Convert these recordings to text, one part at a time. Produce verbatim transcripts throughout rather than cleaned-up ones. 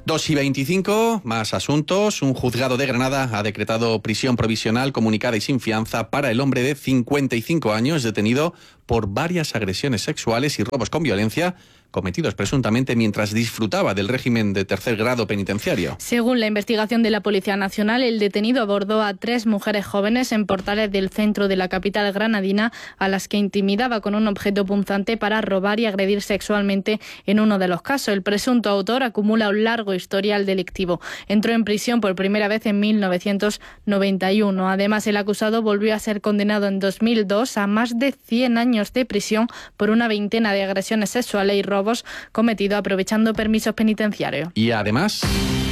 dos y veinticinco, más asuntos. Un juzgado de Granada ha decretado prisión provisional comunicada y sin fianza para el hombre de cincuenta y cinco años detenido por varias agresiones sexuales y robos con violencia cometidos presuntamente mientras disfrutaba del régimen de tercer grado penitenciario. Según la investigación de la Policía Nacional, el detenido abordó a tres mujeres jóvenes en portales del centro de la capital granadina, a las que intimidaba con un objeto punzante para robar y agredir sexualmente en uno de los casos. El presunto autor acumula un largo historial delictivo. Entró en prisión por primera vez en mil novecientos noventa y uno. Además, el acusado volvió a ser condenado en dos mil dos a más de cien años de prisión por una veintena de agresiones sexuales y robos cometido aprovechando permisos penitenciarios. Y además,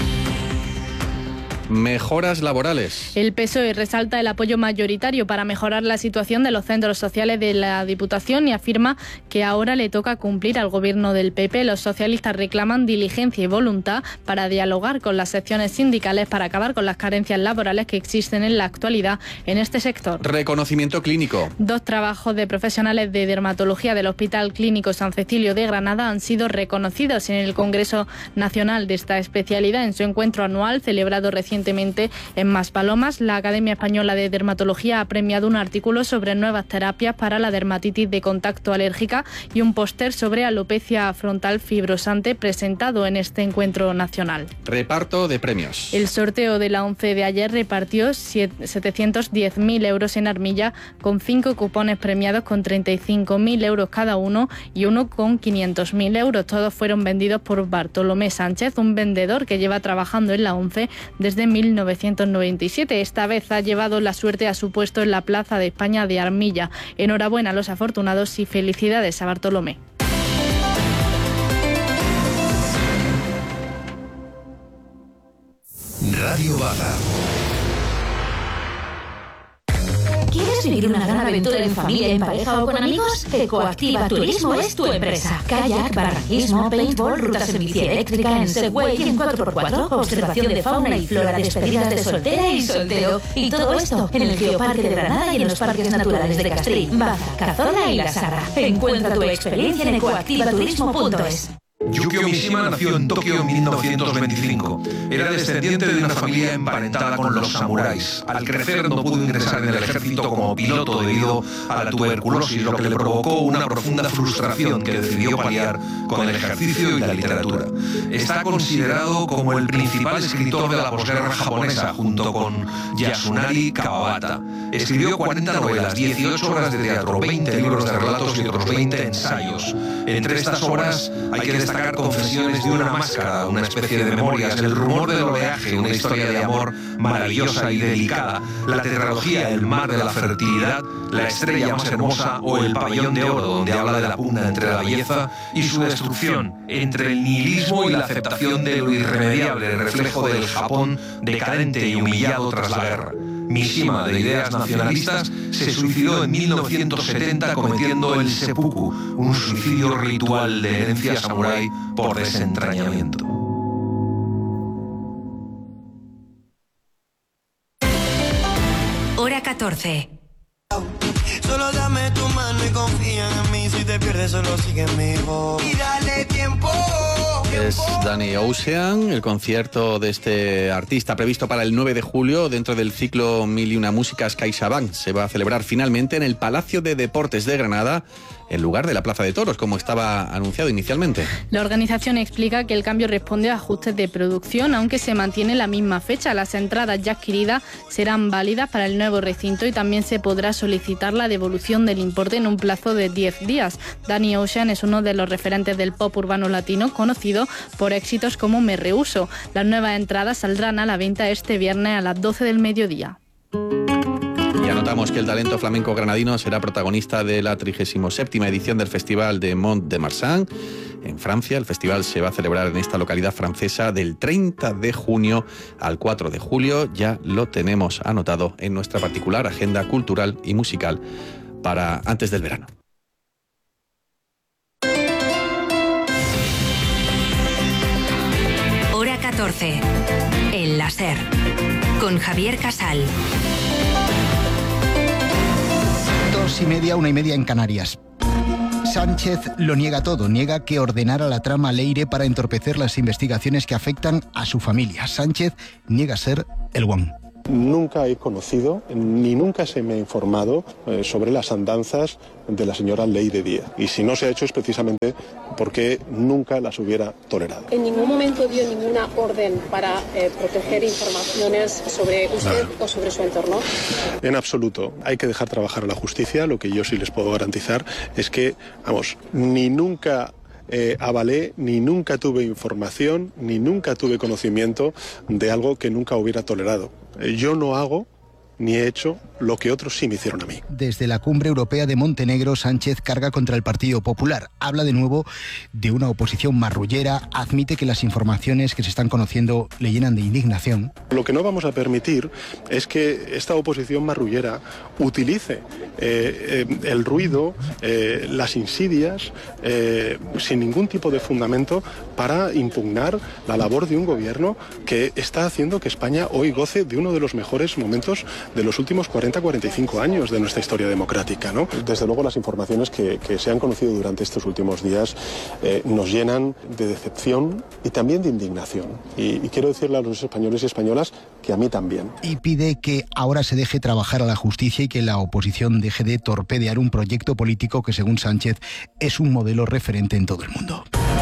mejoras laborales. El P S O E resalta el apoyo mayoritario para mejorar la situación de los centros sociales de la Diputación y afirma que ahora le toca cumplir al gobierno del P P. Los socialistas reclaman diligencia y voluntad para dialogar con las secciones sindicales para acabar con las carencias laborales que existen en la actualidad en este sector. Reconocimiento clínico. Dos trabajos de profesionales de dermatología del Hospital Clínico San Cecilio de Granada han sido reconocidos en el Congreso Nacional de esta especialidad en su encuentro anual celebrado recientemente en Maspalomas. La Academia Española de Dermatología ha premiado un artículo sobre nuevas terapias para la dermatitis de contacto alérgica y un póster sobre alopecia frontal fibrosante presentado en este encuentro nacional. Reparto de premios. El sorteo de la ONCE de ayer repartió setecientos diez mil euros en armilla, con cinco cupones premiados con treinta y cinco mil euros cada uno y uno con quinientos mil euros. Todos fueron vendidos por Bartolomé Sánchez, un vendedor que lleva trabajando en la ONCE desde mil novecientos noventa y siete. Esta vez ha llevado la suerte a su puesto en la Plaza de España de Armilla. Enhorabuena a los afortunados y felicidades a Bartolomé. Radio Baja. ¿Quieres vivir una gran aventura en familia, en pareja o con amigos? Ecoactiva Turismo es tu empresa. Kayak, barranquismo, paintball, rutas en bici eléctrica, en Segway y en cuatro por cuatro, observación de fauna y flora, despedidas de soltera y soltero. Y todo esto en el Geoparque de Granada y en los parques naturales de Castrí, Baza, Cazorla y La Sagra. Encuentra tu experiencia en ecoactiva turismo punto es. Yukio Mishima nació en Tokio en mil novecientos veinticinco. Era descendiente de una familia emparentada con los samuráis. Al crecer no pudo ingresar en el ejército como piloto debido a la tuberculosis, lo que le provocó una profunda frustración que decidió paliar con el ejercicio y la literatura. Está considerado como el principal escritor de la posguerra japonesa, junto con Yasunari Kawabata. Escribió cuarenta novelas, dieciocho obras de teatro, veinte libros de relatos y otros veinte ensayos. Entre estas obras hay que destacar Confesiones de una máscara, una especie de memorias, El rumor del oleaje, una historia de amor maravillosa y delicada, la tetralogía El mar de la fertilidad, La estrella más hermosa o El pabellón de oro, donde habla de la pugna entre la belleza y su destrucción, entre el nihilismo y la aceptación de lo irremediable, reflejo del Japón decadente y humillado tras la guerra. Mishima, de ideas nacionalistas, se suicidó en mil novecientos setenta cometiendo el seppuku, un suicidio ritual de herencia samurái por desentrañamiento. Hora catorce. Solo dame tu mano y confía en mí. Si te pierdes, solo sigue mi voz. Y dale tiempo. Es Danny Ocean, el concierto de este artista previsto para el nueve de julio dentro del ciclo Mil y una Músicas CaixaBank. Se va a celebrar finalmente en el Palacio de Deportes de Granada, en lugar de la Plaza de Toros, como estaba anunciado inicialmente. La organización explica que el cambio responde a ajustes de producción, aunque se mantiene la misma fecha. Las entradas ya adquiridas serán válidas para el nuevo recinto y también se podrá solicitar la devolución del importe en un plazo de diez días. Danny Ocean es uno de los referentes del pop urbano latino, conocido por éxitos como Me Rehuso. Las nuevas entradas saldrán a la venta este viernes a las doce del mediodía. Y anotamos que el talento flamenco granadino será protagonista de la trigésima séptima edición del Festival de Mont de Marsan en Francia. El festival se va a celebrar en esta localidad francesa del treinta de junio al cuatro de julio. Ya lo tenemos anotado en nuestra particular agenda cultural y musical para antes del verano. Hora catorce. El láser. Con Javier Casal. Dos y media, una y media en Canarias. Sánchez lo niega todo, niega que ordenara la trama Leire para entorpecer las investigaciones que afectan a su familia. Sánchez niega ser el guan. Nunca he conocido, ni nunca se me ha informado eh, sobre las andanzas de la señora Leire Díaz. Y si no se ha hecho es precisamente porque nunca las hubiera tolerado. ¿En ningún momento dio ninguna orden para eh, proteger informaciones sobre usted no. o sobre su entorno? En absoluto. Hay que dejar trabajar a la justicia. Lo que yo sí les puedo garantizar es que, vamos, ni nunca... Eh, avalé, ni nunca tuve información, ni nunca tuve conocimiento de algo que nunca hubiera tolerado. Eh, yo no hago ni he hecho lo que otros sí me hicieron a mí. Desde la cumbre europea de Montenegro, Sánchez carga contra el Partido Popular. Habla de nuevo de una oposición marrullera, admite que las informaciones que se están conociendo le llenan de indignación. Lo que no vamos a permitir es que esta oposición marrullera utilice eh, eh, el ruido, eh, las insidias, eh, sin ningún tipo de fundamento, para impugnar la labor de un gobierno que está haciendo que España hoy goce de uno de los mejores momentos de los últimos cuarenta a cuarenta y cinco años de nuestra historia democrática, ¿no? Desde luego las informaciones que, que se han conocido durante estos últimos días eh, nos llenan de decepción y también de indignación. Y, y quiero decirle a los españoles y españolas que a mí también. Y pide que ahora se deje trabajar a la justicia y que la oposición deje de torpedear un proyecto político que, según Sánchez, es un modelo referente en todo el mundo.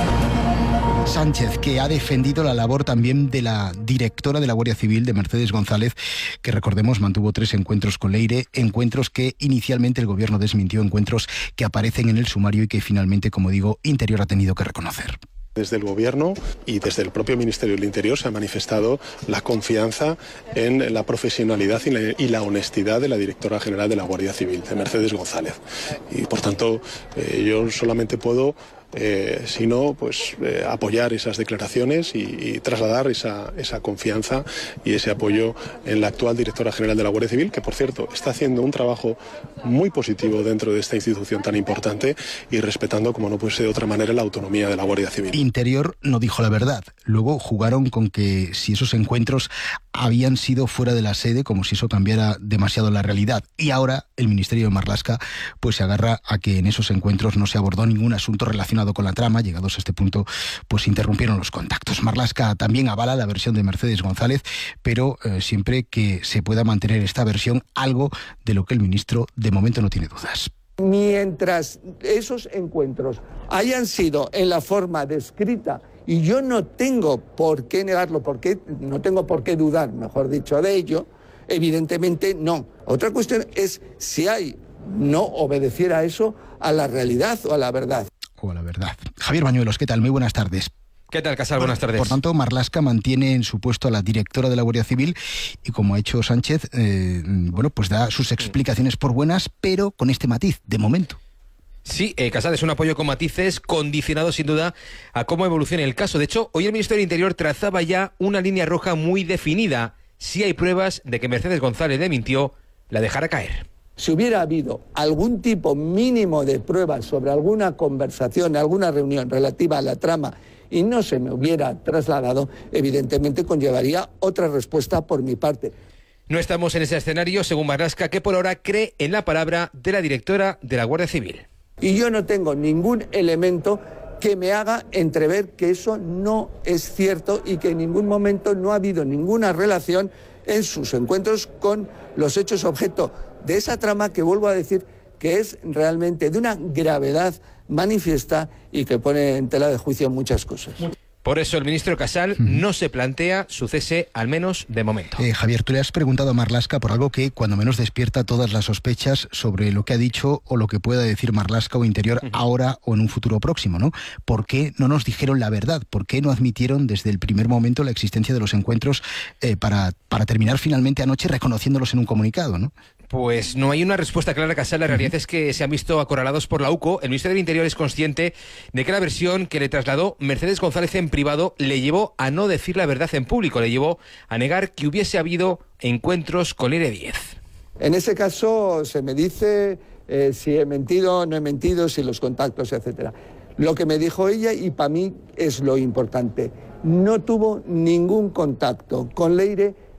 Sánchez, que ha defendido la labor también de la directora de la Guardia Civil, de Mercedes González, que recordemos mantuvo tres encuentros con Leire, encuentros que inicialmente el gobierno desmintió, encuentros que aparecen en el sumario y que finalmente, como digo, Interior ha tenido que reconocer. Desde el Gobierno y desde el propio Ministerio del Interior se ha manifestado la confianza en la profesionalidad y la, y la honestidad de la directora general de la Guardia Civil, de Mercedes González. Y por tanto, eh, yo solamente puedo... Eh, sino pues eh, apoyar esas declaraciones y, y trasladar esa, esa confianza y ese apoyo en la actual directora general de la Guardia Civil, que por cierto está haciendo un trabajo muy positivo dentro de esta institución tan importante y respetando, como no puede ser de otra manera, la autonomía de la Guardia Civil. Interior no dijo la verdad. Luego jugaron con que si esos encuentros habían sido fuera de la sede, como si eso cambiara demasiado la realidad. Y ahora el Ministerio de Marlaska pues se agarra a que en esos encuentros no se abordó ningún asunto relacionado con la trama. Llegados a este punto, pues interrumpieron los contactos. Marlaska también avala la versión de Mercedes González, pero eh, siempre que se pueda mantener esta versión, algo de lo que el ministro de momento no tiene dudas. Mientras esos encuentros hayan sido en la forma descrita, y yo no tengo por qué negarlo, porque no tengo por qué dudar, mejor dicho, de ello, evidentemente no. Otra cuestión es si hay no obedeciera eso a la realidad o a la verdad. O a la verdad. Javier Bañuelos, ¿qué tal? Muy buenas tardes. ¿Qué tal, Casal? Buenas tardes. Por tanto, Marlaska mantiene en su puesto a la directora de la Guardia Civil y, como ha hecho Sánchez, eh, bueno, pues da sus explicaciones por buenas, pero con este matiz, de momento. Sí, eh, Casal, es un apoyo con matices, condicionado sin duda a cómo evolucione el caso. De hecho, hoy el Ministerio del Interior trazaba ya una línea roja muy definida. Si hay pruebas de que Mercedes González le mintió, la dejará caer. Si hubiera habido algún tipo mínimo de pruebas sobre alguna conversación, alguna reunión relativa a la trama y no se me hubiera trasladado, evidentemente conllevaría otra respuesta por mi parte. No estamos en ese escenario, según Marlaska, que por ahora cree en la palabra de la directora de la Guardia Civil. Y yo no tengo ningún elemento que me haga entrever que eso no es cierto y que en ningún momento no ha habido ninguna relación en sus encuentros con los hechos objeto de esa trama, que vuelvo a decir que es realmente de una gravedad manifiesta y que pone en tela de juicio muchas cosas. Por eso el ministro Casal mm. no se plantea su cese, al menos de momento. Eh, Javier, tú le has preguntado a Marlaska por algo que cuando menos despierta todas las sospechas sobre lo que ha dicho o lo que pueda decir Marlaska o Interior uh-huh. ahora o en un futuro próximo, ¿no? ¿Por qué no nos dijeron la verdad? ¿Por qué no admitieron desde el primer momento la existencia de los encuentros eh, para, para terminar finalmente anoche reconociéndolos en un comunicado, ¿no? Pues no hay una respuesta clara, Casal. La realidad es que se han visto acorralados por la U C O. El Ministerio del Interior es consciente de que la versión que le trasladó Mercedes González en privado le llevó a no decir la verdad en público, le llevó a negar que hubiese habido encuentros con Leire Díaz. En ese caso se me dice eh, si he mentido, no he mentido, si los contactos, etcétera. Lo que me dijo ella, y para mí es lo importante, no tuvo ningún contacto con Leire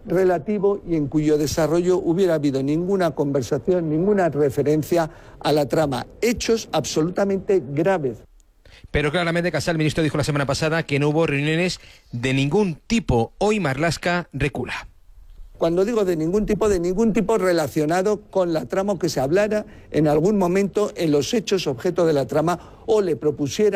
relativo y en cuyo desarrollo hubiera habido ninguna conversación, ninguna referencia a la trama. Hechos absolutamente graves. Pero claramente Casal, el ministro, dijo la semana pasada que no hubo reuniones de ningún tipo. Hoy Marlaska recula. Cuando digo de ningún tipo, de ningún tipo relacionado con la trama, que se hablara en algún momento en los hechos objeto de la trama o le propusiera